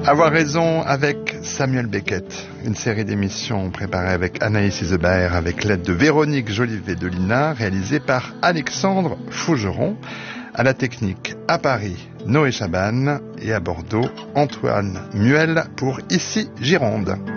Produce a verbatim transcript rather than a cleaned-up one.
Avoir raison avec Samuel Beckett, une série d'émissions préparée avec Anaïs Isebert avec l'aide de Véronique Jolivet-Delina, réalisée par Alexandre Fougeron, à la technique à Paris Noé Chaban et à Bordeaux Antoine Muel pour Ici Gironde.